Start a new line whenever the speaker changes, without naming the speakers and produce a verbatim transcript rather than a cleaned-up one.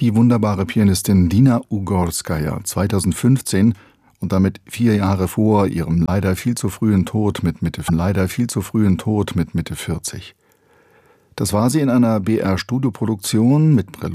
die wunderbare Pianistin Dina Ugorskaja zweitausendfünfzehn und damit vier Jahre vor ihrem leider viel zu frühen Tod mit Mitte leider viel zu frühen Tod mit Mitte vierzig. Das war sie in einer B R-Studioproduktion mit